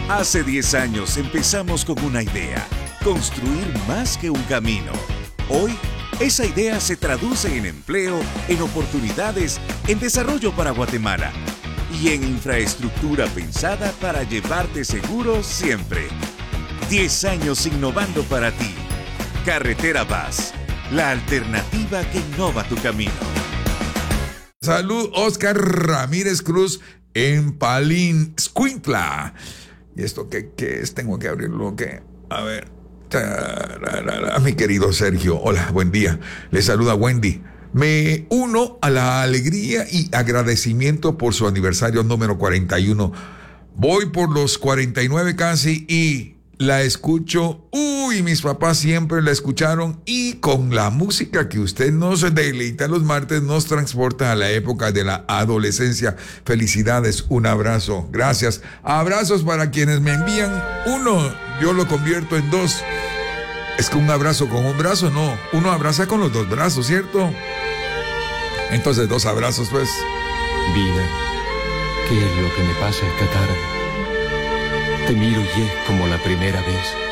Hace 10 años empezamos con una idea, construir más que un camino. Hoy, esa idea se traduce en empleo, en oportunidades, en desarrollo para Guatemala y en infraestructura pensada para llevarte seguro siempre. 10 años innovando para ti. Carretera Vaz, la alternativa que innova tu camino. Salud, Oscar Ramírez Cruz en Palín, Escuintla. ¿Y esto qué es? Tengo que abrirlo, ¿qué? A ver. Mi querido Sergio, hola, buen día. Le saluda Wendy. Me uno a la alegría y agradecimiento por su aniversario número 41. Voy por los 49 casi y la escucho. Uy, mis papás siempre la escucharon y con la música que usted nos deleita los martes nos transporta a la época de la adolescencia. Felicidades, un abrazo. Gracias. Abrazos para quienes me envían uno. Yo lo convierto en dos. Es que un abrazo con un brazo, no. Uno abraza con los dos brazos, ¿cierto? Entonces 2 abrazos, pues. Vida, ¿qué es lo que me pasa esta tarde? Te miro y es como la primera vez.